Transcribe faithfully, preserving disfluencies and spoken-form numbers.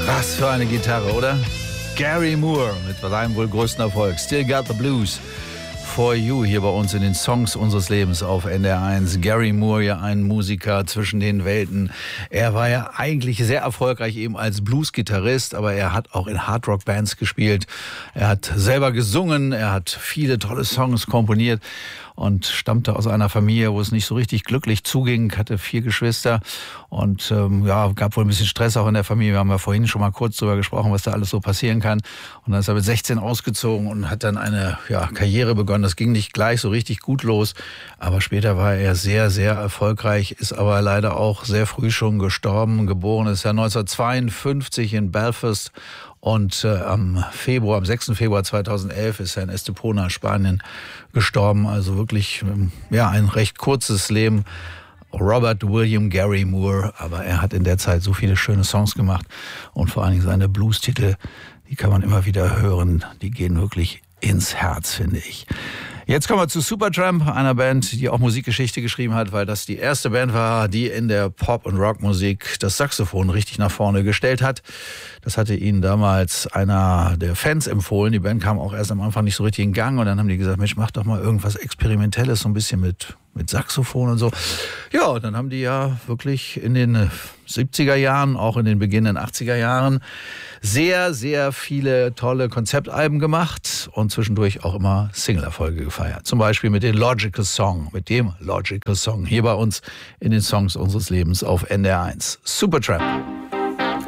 Was für eine Gitarre, oder? Gary Moore mit seinem wohl größten Erfolg. Still Got the Blues for You hier bei uns in den Songs unseres Lebens auf N D R eins. Gary Moore, ja ein Musiker zwischen den Welten. Er war ja eigentlich sehr erfolgreich eben als Blues-Gitarrist, aber er hat auch in Hardrock-Bands gespielt. Er hat selber gesungen, er hat viele tolle Songs komponiert und stammte aus einer Familie, wo es nicht so richtig glücklich zuging, hatte vier Geschwister und ähm, ja, gab wohl ein bisschen Stress auch in der Familie. Wir haben ja vorhin schon mal kurz drüber gesprochen, was da alles so passieren kann. Und dann ist er mit sechzehn ausgezogen und hat dann eine ja, Karriere begonnen. Das ging nicht gleich so richtig gut los, aber später war er sehr, sehr erfolgreich, ist aber leider auch sehr früh schon gestorben. Geboren ist er neunzehnhundertzweiundfünfzig in Belfast. Und äh, am Februar, am sechsten Februar zweitausendelf ist er in Estepona, Spanien, gestorben. Also wirklich, ähm, ja, ein recht kurzes Leben. Robert William Gary Moore. Aber er hat in der Zeit so viele schöne Songs gemacht. Und vor allen Dingen seine Blues-Titel, die kann man immer wieder hören. Die gehen wirklich ins Herz, finde ich. Jetzt kommen wir zu Supertramp, einer Band, die auch Musikgeschichte geschrieben hat, weil das die erste Band war, die in der Pop- und Rockmusik das Saxophon richtig nach vorne gestellt hat. Das hatte ihnen damals einer der Fans empfohlen. Die Band kam auch erst am Anfang nicht so richtig in Gang und dann haben die gesagt, Mensch, mach doch mal irgendwas Experimentelles, so ein bisschen mit, mit Saxophon und so. Ja, und dann haben die ja wirklich in den siebziger Jahren, auch in den beginnenden achtziger Jahren sehr, sehr viele tolle Konzeptalben gemacht und zwischendurch auch immer Single-Erfolge gefeiert. Zum Beispiel mit dem Logical Song, mit dem Logical Song hier bei uns in den Songs unseres Lebens auf N D R eins. Supertramp.